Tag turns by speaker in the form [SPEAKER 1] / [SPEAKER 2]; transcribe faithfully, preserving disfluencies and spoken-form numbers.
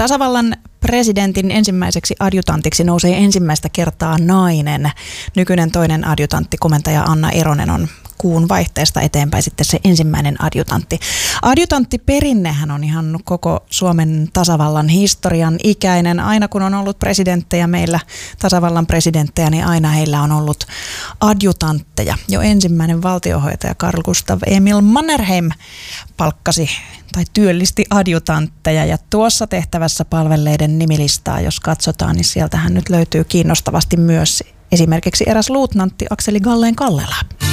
[SPEAKER 1] Tasavallan presidentin ensimmäiseksi adjutantiksi nousee ensimmäistä kertaa nainen. Nykyinen toinen adjutantti, komentaja Anna Eronen, on kuun vaihteesta eteenpäin sitten se ensimmäinen adjutantti. Adjutanttiperinnehän on ihan koko Suomen tasavallan historian ikäinen. Aina kun on ollut presidenttejä meillä, tasavallan presidenttejä, niin aina heillä on ollut adjutantteja. Jo ensimmäinen valtiohoitaja Carl Gustaf Emil Mannerheim palkkasi tai työllisti adjutantteja, ja tuossa tehtävässä palvelleiden nimilistaa, jos katsotaan, niin sieltähän nyt löytyy kiinnostavasti myös esimerkiksi eräs luutnantti Akseli Galleen Kallela.